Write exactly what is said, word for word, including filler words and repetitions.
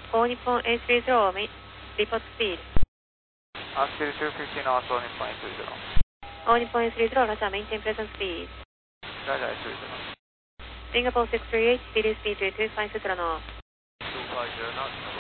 All Nippon eight three zero, report speed. Oscar two fifteen, also Nippon eight three zero. All Nippon eight three zero, Roger, maintain present speed. Roger, eight three zero. Singapore six three eight, speed is speed two two five zero knots. two five zero knots.